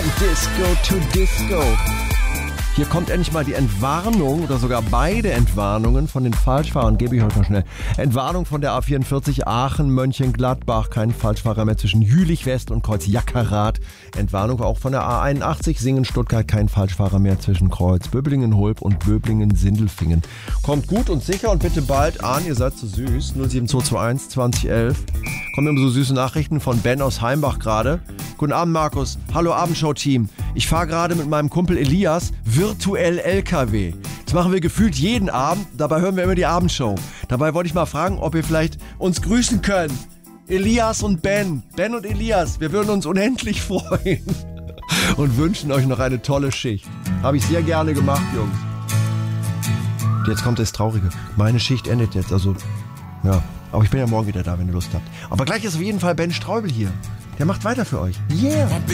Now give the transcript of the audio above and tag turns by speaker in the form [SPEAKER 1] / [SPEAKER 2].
[SPEAKER 1] Disco to Disco. Hier kommt endlich mal die Entwarnung oder sogar beide Entwarnungen von den Falschfahrern. Gebe ich euch mal schnell. Entwarnung von der A44 Aachen-Mönchengladbach. Kein Falschfahrer mehr zwischen Jülich West und Kreuz Jackerath. Entwarnung auch von der A81 Singen-Stuttgart. Kein Falschfahrer mehr zwischen Kreuz Böblingen-Hulb und Böblingen-Sindelfingen. Kommt gut und sicher und bitte bald an. Ihr seid so süß. 07221 2011. Kommen immer so süße Nachrichten von Ben aus Heimbach gerade. Guten Abend, Markus. Hallo Abendshow-Team. Ich fahre gerade mit meinem Kumpel Elias virtuell LKW. Das machen wir gefühlt jeden Abend. Dabei hören wir immer die Abendshow. Dabei wollte ich mal fragen, ob ihr vielleicht uns grüßen könnt. Elias und Ben. Ben und Elias. Wir würden uns unendlich freuen. Und wünschen euch noch eine tolle Schicht. Habe ich sehr gerne gemacht, Jungs. Jetzt kommt das Traurige. Meine Schicht endet jetzt. Also, ja. Aber ich bin ja morgen wieder da, wenn ihr Lust habt. Aber gleich ist auf jeden Fall Ben Straubel hier. Der macht weiter für euch. Yeah!